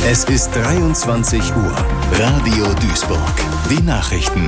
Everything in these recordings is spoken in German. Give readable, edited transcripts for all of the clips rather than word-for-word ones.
Es ist 23 Uhr. Radio Duisburg. Die Nachrichten.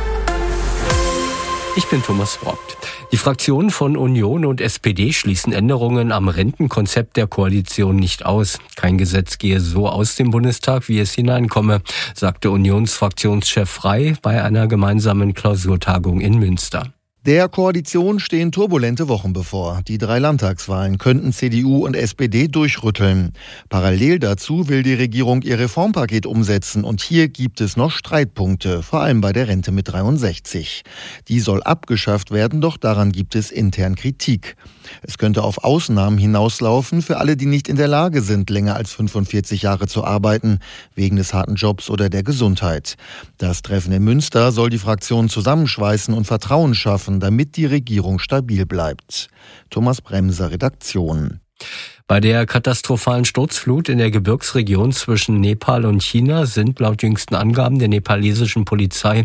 Ich bin Thomas Brockt. Die Fraktionen von Union und SPD schließen Änderungen am Rentenkonzept der Koalition nicht aus. Kein Gesetz gehe so aus dem Bundestag, wie es hineinkomme, sagte Unionsfraktionschef Frey bei einer gemeinsamen Klausurtagung in Münster. Der Koalition stehen turbulente Wochen bevor. Die 3 Landtagswahlen könnten CDU und SPD durchrütteln. Parallel dazu will die Regierung ihr Reformpaket umsetzen und hier gibt es noch Streitpunkte, vor allem bei der Rente mit 63. Die soll abgeschafft werden, doch daran gibt es intern Kritik. Es könnte auf Ausnahmen hinauslaufen für alle, die nicht in der Lage sind, länger als 45 Jahre zu arbeiten, wegen des harten Jobs oder der Gesundheit. Das Treffen in Münster soll die Fraktionen zusammenschweißen und Vertrauen schaffen, damit die Regierung stabil bleibt. Thomas Bremser, Redaktion. Bei der katastrophalen Sturzflut in der Gebirgsregion zwischen Nepal und China sind laut jüngsten Angaben der nepalesischen Polizei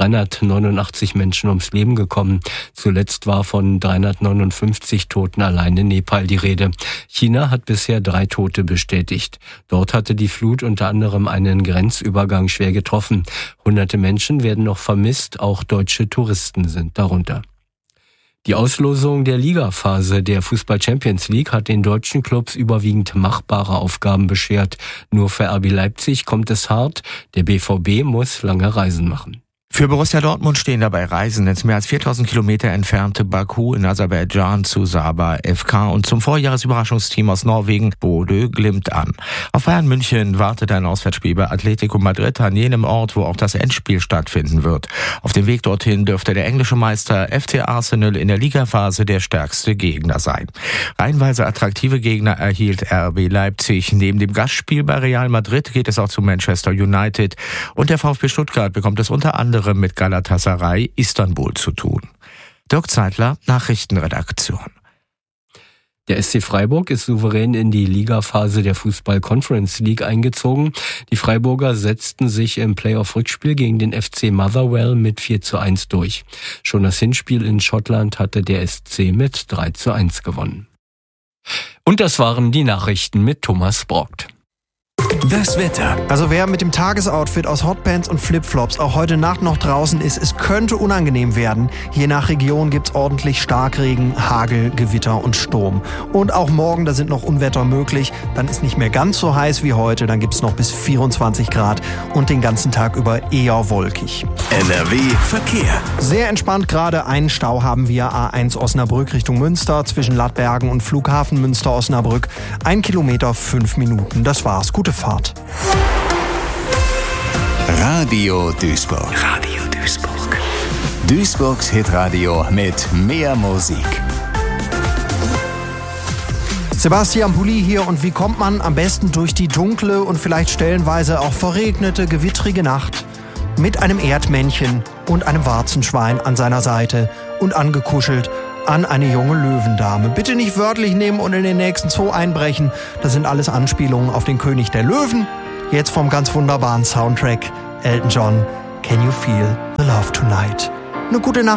389 Menschen ums Leben gekommen. Zuletzt war von 359 Toten allein in Nepal die Rede. China hat bisher 3 Tote bestätigt. Dort hatte die Flut unter anderem einen Grenzübergang schwer getroffen. Hunderte Menschen werden noch vermisst, auch deutsche Touristen sind darunter. Die Auslosung der Ligaphase der Fußball-Champions League hat den deutschen Clubs überwiegend machbare Aufgaben beschert. Nur für RB Leipzig kommt es hart. Der BVB muss lange Reisen machen. Für Borussia Dortmund stehen dabei Reisen ins mehr als 4000 Kilometer entfernte Baku in Aserbaidschan zu Sabah FK und zum Vorjahresüberraschungsteam aus Norwegen Bodø Glimt an. Auf Bayern München wartet ein Auswärtsspiel bei Atletico Madrid an jenem Ort, wo auch das Endspiel stattfinden wird. Auf dem Weg dorthin dürfte der englische Meister FC Arsenal in der Ligaphase der stärkste Gegner sein. Reihenweise attraktive Gegner erhielt RB Leipzig. Neben dem Gastspiel bei Real Madrid geht es auch zu Manchester United und der VfB Stuttgart bekommt es unter anderem mit Galatasaray Istanbul zu tun. Dirk Zeitler, Nachrichtenredaktion. Der SC Freiburg ist souverän in die Ligaphase der Fußball-Conference League eingezogen. Die Freiburger setzten sich im Playoff-Rückspiel gegen den FC Motherwell mit 4:1 durch. Schon das Hinspiel in Schottland hatte der SC mit 3:1 gewonnen. Und das waren die Nachrichten mit Thomas Brockt. Das Wetter. Also wer mit dem Tagesoutfit aus Hotpants und Flipflops auch heute Nacht noch draußen ist, es könnte unangenehm werden. Je nach Region gibt's ordentlich Starkregen, Hagel, Gewitter und Sturm. Und auch morgen, da sind noch Unwetter möglich. Dann ist nicht mehr ganz so heiß wie heute. Dann gibt's noch bis 24 Grad und den ganzen Tag über eher wolkig. NRW Verkehr. Sehr entspannt gerade. Einen Stau haben wir A1 Osnabrück Richtung Münster zwischen Lattbergen und Flughafen Münster-Osnabrück. 1 Kilometer 5 Minuten. Das war's. Gute Fahrt. Radio Duisburg. Radio Duisburg. Duisburgs Hitradio mit mehr Musik. Sebastian Pulli hier und wie kommt man am besten durch die dunkle und vielleicht stellenweise auch verregnete, gewittrige Nacht mit einem Erdmännchen und einem Warzenschwein an seiner Seite und angekuschelt an eine junge Löwendame. Bitte nicht wörtlich nehmen und in den nächsten Zoo einbrechen. Das sind alles Anspielungen auf den König der Löwen. Jetzt vom ganz wunderbaren Soundtrack Elton John, Can You Feel the Love Tonight? Eine gute Nacht.